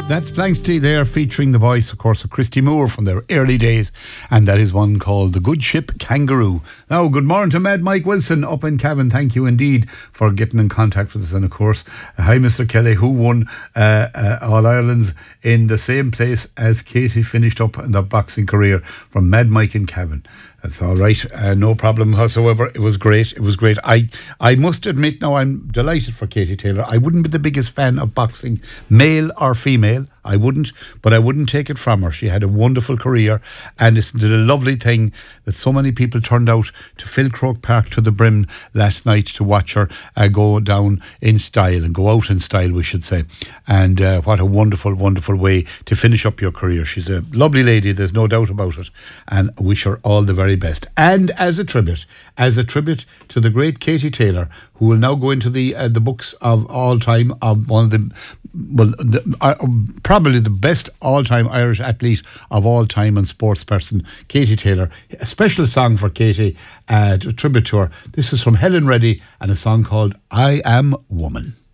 That's Blanksty there, featuring the voice, of course, of Christy Moore from their early days, and that is one called The Good Ship Kangaroo. Now, good morning to Mad Mike Wilson up in Cavan. Thank you indeed for getting in contact with us. And of course, hi Mr. Kelly, who won All Ireland's in the same place as Katie finished up in their boxing career, from Mad Mike in Cavan. That's all right. No problem whatsoever. It was great. It was great. I must admit now, I'm delighted for Katie Taylor. I wouldn't be the biggest fan of boxing, male or female. I wouldn't, but I wouldn't take it from her. She had a wonderful career, and isn't it a lovely thing that so many people turned out to fill Croke Park to the brim last night to watch her go down in style, and go out in style, we should say. And what a wonderful, wonderful way to finish up your career. She's a lovely lady, there's no doubt about it, and I wish her all the very best. And as a tribute to the great Katie Taylor, who will now go into the books of all time, of one of the, probably the best all-time Irish athlete of all time and sports person, Katie Taylor. A special song for Katie, a tribute to her. This is from Helen Reddy, and a song called I Am Woman.